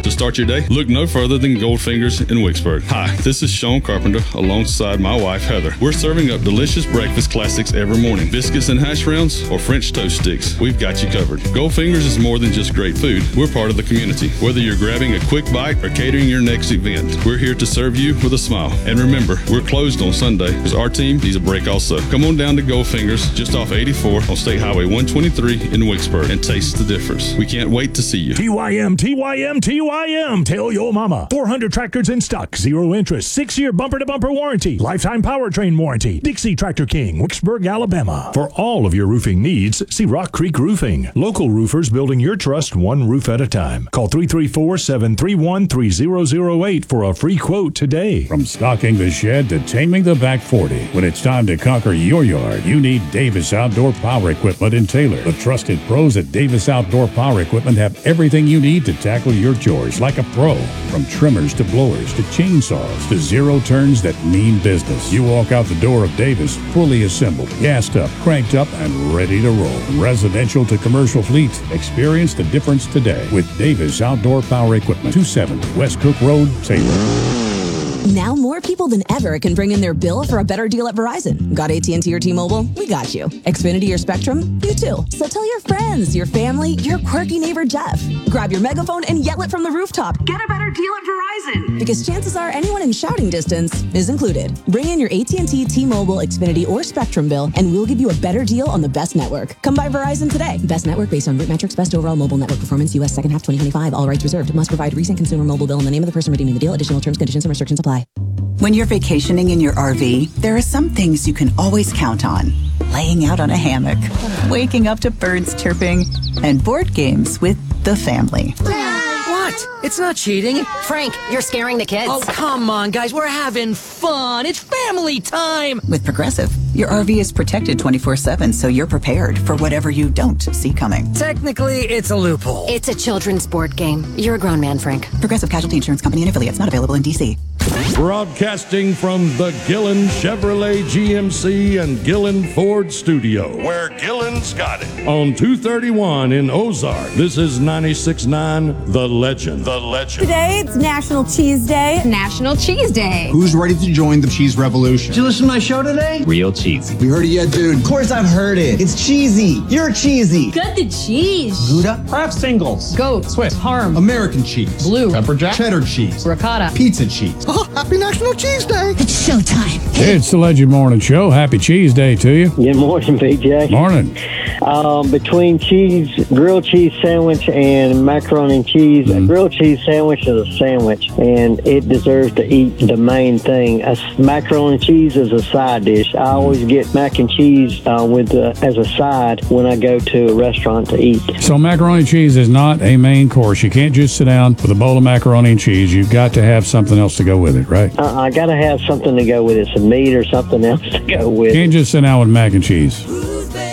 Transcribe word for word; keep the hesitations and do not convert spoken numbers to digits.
To start your day, look no further than Goldfingers in Wicksburg. Hi, this is Sean Carpenter alongside my wife Heather. We're serving up delicious breakfast classics every morning. Biscuits and hash browns or French toast sticks, we've got you covered. Goldfingers is more than just great food. We're part of the community. Whether you're grabbing a quick bite or catering your next event, we're here to serve you with a smile. And remember, we're closed on Sunday because our team needs a break also. Come on down to Goldfingers just off eighty-four on State Highway one twenty-three in Wicksburg and taste the difference. We can't wait to see you. T Y M, T Y M, T Y M. Tell your mama. four hundred tractors in stock, zero interest, six-year bumper-to-bumper warranty, lifetime powertrain warranty. Dixie Tractor King, Wicksburg, Alabama. For all of your roofing needs, see Rock Creek Roofing. Local roofers building your trust one roof at a time. Call three three four, seven three one, three zero zero eight for a free quote today. From stocking the shed to taming the back forty, when it's time to conquer your yard, you need Davis Outdoor Power Equipment in Taylor. The trusted pros at Davis Outdoor Power Equipment have everything you need to tackle your chores like a pro. From trimmers to blowers to chainsaws to zero turns that mean business. You walk out the door of Davis fully assembled, gassed up, cranked up, and ready to roll. Residential to commercial fleet. Experience the difference today with Davis Outdoor Power Equipment. two seventy West Cook Road, Taylor. Now more people than ever can bring in their bill for a better deal at Verizon. Got A T and T or T-Mobile? We got you. Xfinity or Spectrum? You too. So tell your friends, your family, your quirky neighbor Jeff. Grab your megaphone and yell it from the rooftop. Get a better deal at Verizon. Because chances are anyone in shouting distance is included. Bring in your A T and T, T-Mobile, Xfinity, or Spectrum bill and we'll give you a better deal on the best network. Come by Verizon today. Best network based on root metrics, best overall mobile network performance, U S second half twenty twenty-five. All rights reserved. Must provide recent consumer mobile bill and the name of the person redeeming the deal. Additional terms, conditions, and restrictions apply. When you're vacationing in your R V, there are some things you can always count on. Laying out on a hammock, waking up to birds chirping, and board games with the family. What? It's not cheating. Frank, you're scaring the kids. Oh, come on, guys. We're having fun. It's family time. With Progressive, your R V is protected twenty-four seven, so you're prepared for whatever you don't see coming. Technically, it's a loophole. It's a children's board game. You're a grown man, Frank. Progressive Casualty Insurance Company and affiliates, not available in D C. Broadcasting from the Gillen Chevrolet G M C and Gillen Ford studio, where Gillen's got it. On two thirty-one in Ozark, this is ninety-six point nine The Legend. The Legend. Today, it's National Cheese Day. National Cheese Day. Who's ready to join the cheese revolution? Did you listen to my show today? Real cheesy. We heard it yet, dude? Of course I've heard it. It's cheesy. You're cheesy. Cut the cheese. Gouda. Kraft singles. Goat. Swiss. Parm. American cheese. Blue. Pepper jack. Cheddar cheese. Ricotta. Pizza cheese. Oh, happy National Cheese Day. It's showtime. It's the Legend Morning Show. Happy Cheese Day to you. Good morning, B J. Morning. Um, between cheese, grilled cheese sandwich and macaroni and cheese, mm. a grilled cheese sandwich is a sandwich, and it deserves to eat the main thing. A macaroni and cheese is a side dish. I always get mac and cheese uh, with uh, as a side when I go to a restaurant to eat. So macaroni and cheese is not a main course. You can't just sit down with a bowl of macaroni and cheese. You've got to have something else to go with it, right? Uh, I got to have something to go with it, some meat or something else to go with it. You can't just sit down with mac and cheese.